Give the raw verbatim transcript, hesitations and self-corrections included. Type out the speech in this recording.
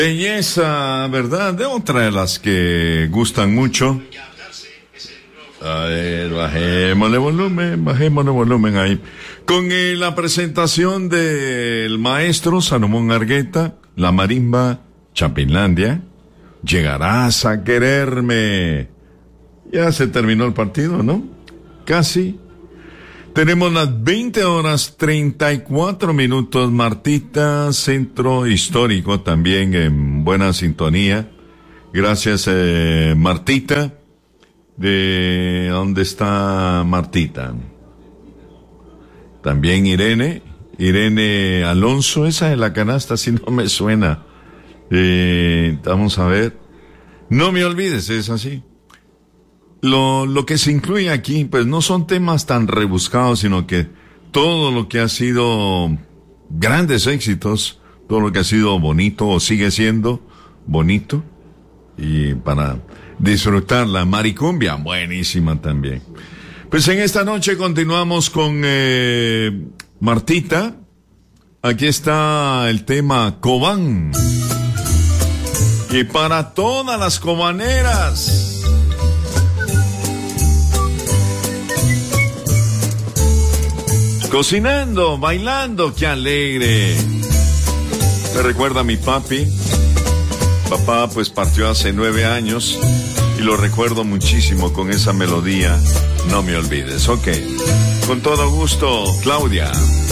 Belleza, ¿verdad? De otra de las que gustan mucho. A ver, bajémosle volumen, bajémosle volumen ahí. Con eh, la presentación del maestro Salomón Argueta, la marimba Chapinlandia, Llegarás a quererme. Ya se terminó el partido, ¿no? Casi. Tenemos las veinte horas treinta y cuatro minutos, Martita, Centro Histórico, también en buena sintonía. Gracias, eh, Martita. ¿De dónde está Martita? También Irene, Irene Alonso, esa de la canasta, si no me suena. Eh, vamos a ver. No me olvides, es así. Lo, lo que se incluye aquí, pues no son temas tan rebuscados, sino que todo lo que ha sido grandes éxitos, todo lo que ha sido bonito o sigue siendo bonito, y para disfrutar la maricumbia, buenísima también. Pues en esta noche continuamos con eh, Martita. Aquí está el tema Cobán. Y para todas las cobaneras. Cocinando, bailando, qué alegre. Me recuerda a mi papi. Papá pues partió hace nueve años y lo recuerdo muchísimo con esa melodía. No me olvides, ok. Con todo gusto, Claudia.